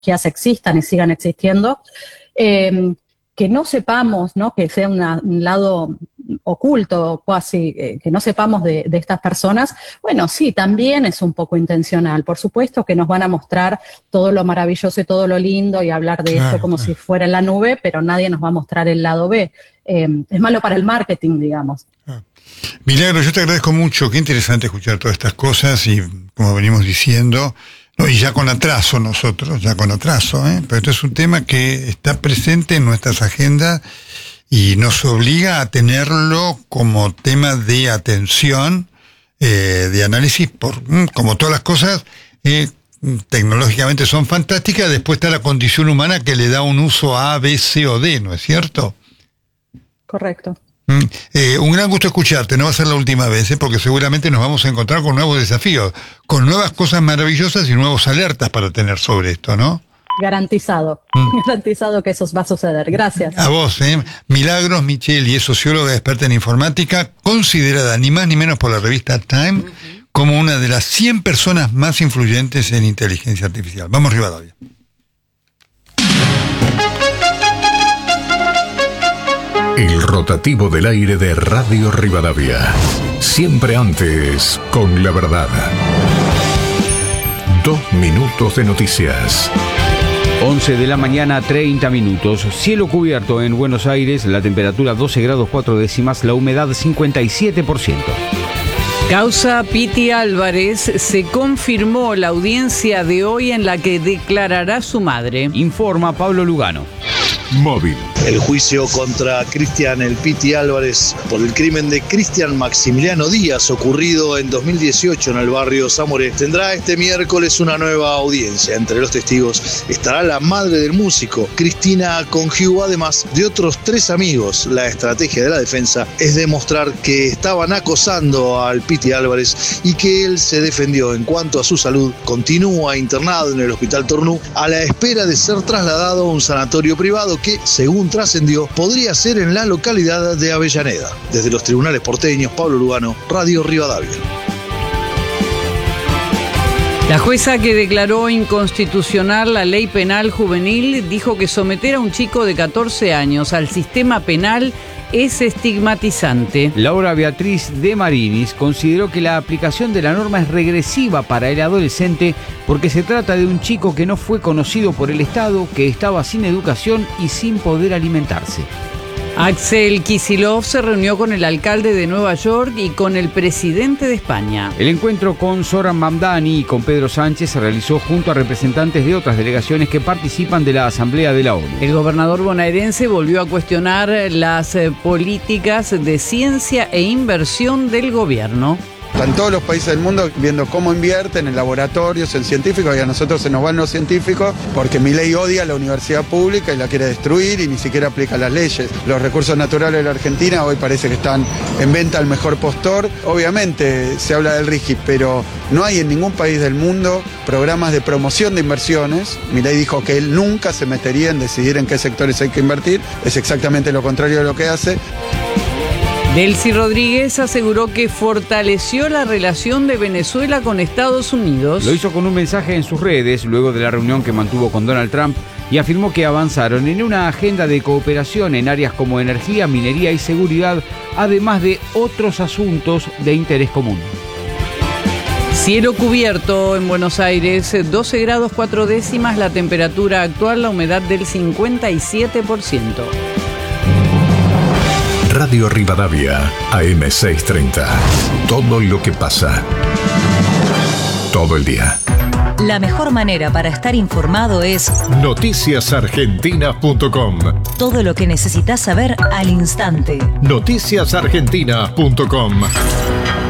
tecnologías existan y sigan existiendo, que no sepamos, ¿no? Que sea un lado oculto, casi, que no sepamos de estas personas, bueno, sí, también es un poco intencional. Por supuesto que nos van a mostrar todo lo maravilloso y todo lo lindo y hablar de esto como si fuera en la nube, pero nadie nos va a mostrar el lado B. Es malo para el marketing, digamos. Milagro, yo te agradezco mucho, qué interesante escuchar todas estas cosas y como venimos diciendo, no, y ya con atraso nosotros, pero esto es un tema que está presente en nuestras agendas y nos obliga a tenerlo como tema de atención, de análisis, como todas las cosas, tecnológicamente son fantásticas, después está la condición humana que le da un uso A, B, C o D, ¿no es cierto? Correcto. Un gran gusto escucharte, no va a ser la última vez, porque seguramente nos vamos a encontrar con nuevos desafíos, con nuevas cosas maravillosas y nuevos alertas para tener sobre esto, ¿no? Garantizado, garantizado que eso va a suceder. Gracias. A vos, Milagros Micheli es socióloga experta en informática, considerada ni más ni menos por la revista Time como una de las 100 personas más influyentes en inteligencia artificial. Vamos, Rivadavia. El rotativo del aire de Radio Rivadavia. Siempre antes, con la verdad. 2 minutos de noticias. 11 de la mañana, 30 minutos. Cielo cubierto en Buenos Aires, la temperatura 12 grados 4 décimas, la humedad 57%. Causa Piti Álvarez, se confirmó la audiencia de hoy en la que declarará su madre. Informa Pablo Lugano. Móvil. El juicio contra Cristian El Piti Álvarez por el crimen de Cristian Maximiliano Díaz, ocurrido en 2018 en el barrio Zamoré, tendrá este miércoles una nueva audiencia. Entre los testigos estará la madre del músico, Cristina Congiu, además de otros 3 amigos. La estrategia de la defensa es demostrar que estaban acosando al Piti Álvarez y que él se defendió. En cuanto a su salud, continúa internado en el Hospital Tornú a la espera de ser trasladado a un sanatorio privado que, según trascendió, podría ser en la localidad de Avellaneda. Desde los tribunales porteños, Pablo Lugano, Radio Rivadavia. La jueza que declaró inconstitucional la ley penal juvenil dijo que someter a un chico de 14 años al sistema penal es estigmatizante. Laura Beatriz de Marinis consideró que la aplicación de la norma es regresiva para el adolescente porque se trata de un chico que no fue conocido por el Estado, que estaba sin educación y sin poder alimentarse. Axel Kicillof se reunió con el alcalde de Nueva York y con el presidente de España. El encuentro con Zoran Mamdani y con Pedro Sánchez se realizó junto a representantes de otras delegaciones que participan de la Asamblea de la ONU. El gobernador bonaerense volvió a cuestionar las políticas de ciencia e inversión del gobierno. Están todos los países del mundo viendo cómo invierten en laboratorios, en científicos, y a nosotros se nos van los científicos porque Milei odia la universidad pública y la quiere destruir y ni siquiera aplica las leyes. Los recursos naturales de la Argentina hoy parece que están en venta al mejor postor. Obviamente se habla del RIGI, pero no hay en ningún país del mundo programas de promoción de inversiones. Milei dijo que él nunca se metería en decidir en qué sectores hay que invertir. Es exactamente lo contrario de lo que hace. Delcy Rodríguez aseguró que fortaleció la relación de Venezuela con Estados Unidos. Lo hizo con un mensaje en sus redes luego de la reunión que mantuvo con Donald Trump y afirmó que avanzaron en una agenda de cooperación en áreas como energía, minería y seguridad, además de otros asuntos de interés común. Cielo cubierto en Buenos Aires, 12 grados 4 décimas la temperatura actual, la humedad del 57%. Radio Rivadavia, AM630. Todo lo que pasa. Todo el día. La mejor manera para estar informado es noticiasargentinas.com. Todo lo que necesitas saber al instante. Noticiasargentinas.com.